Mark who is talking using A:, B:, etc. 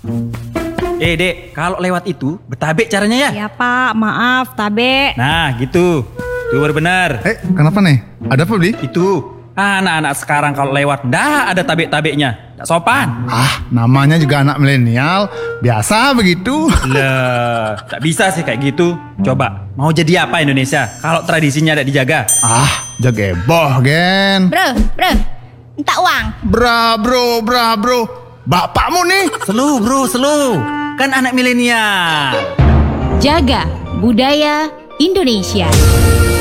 A: Dek, kalau lewat itu betabek caranya ya?
B: Ya Pak, maaf, tabe.
A: Nah, gitu. Itu baru benar.
C: Kenapa nih? Ada apa, Bli?
A: Itu. Anak-anak sekarang kalau lewat ndak ada tabek-tabeknya. Tak sopan.
C: Namanya juga anak milenial. Biasa begitu.
A: Lah, tak bisa sih kayak gitu. Coba, mau jadi apa Indonesia kalau tradisinya tidak dijaga?
C: Jageboh, Gen.
B: Bro, minta uang.
C: Bro. Bapakmu nih.
A: Slow bro, slow. Kan anak milenial.
D: Jaga budaya Indonesia.